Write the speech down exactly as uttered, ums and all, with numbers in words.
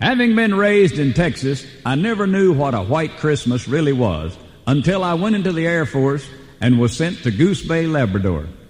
Having been raised in Texas, I never knew what a white Christmas really was until I went into the Air Force and was sent to Goose Bay, Labrador.